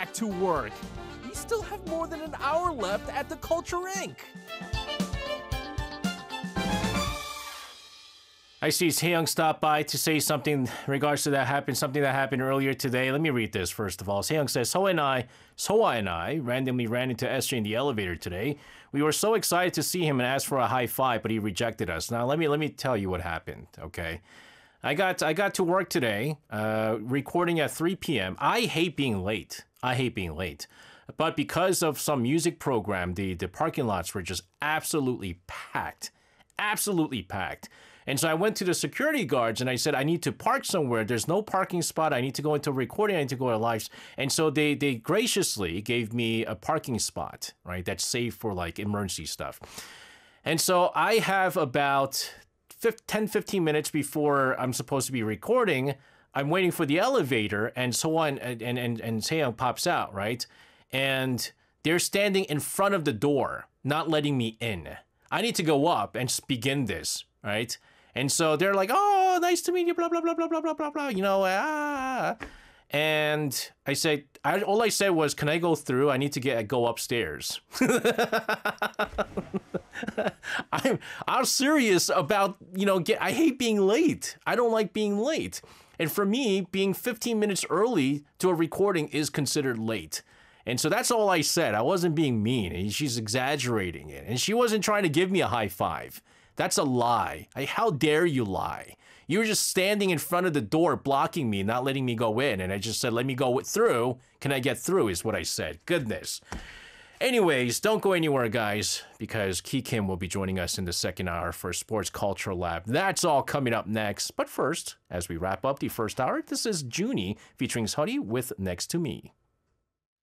back to work. We still have more than an hour left at the Culture Inc. I see Taeyong stopped by to say something in regards to something that happened earlier today. Let me read this first of all. Taeyong says, Soa and I randomly ran into SJ in the elevator today. We were so excited to see him and asked for a high five, but he rejected us. Now let me tell you what happened, okay? I got to work today, recording at 3 p.m. I hate being late. But because of some music program, the parking lots were just absolutely packed. And so I went to the security guards and I said, I need to park somewhere. There's no parking spot. I need to go into recording. I need to go to live. And so they graciously gave me a parking spot, right? That's safe for like emergency stuff. And so I have about 10-15 minutes before I'm supposed to be recording. I'm waiting for the elevator and so on. And Taeyong pops out, right? And they're standing in front of the door, not letting me in. I need to go up and begin this, right? And so they're like, oh, nice to meet you, blah, blah, blah, blah, blah, blah, blah, blah, And I said, all I said was, can I go through? I need to go upstairs. I'm serious about, I hate being late. I don't like being late. And for me, being 15 minutes early to a recording is considered late. And so that's all I said. I wasn't being mean. And she's exaggerating it. And she wasn't trying to give me a high five. That's a lie. How dare you lie? You were just standing in front of the door blocking me, not letting me go in. And I just said, let me go through. Can I get through is what I said. Goodness. Anyways, don't go anywhere, guys, because Ki Kim will be joining us in the second hour for Sports Culture Lab. That's all coming up next. But first, as we wrap up the first hour, this is Junie featuring Sunny with Next to Me.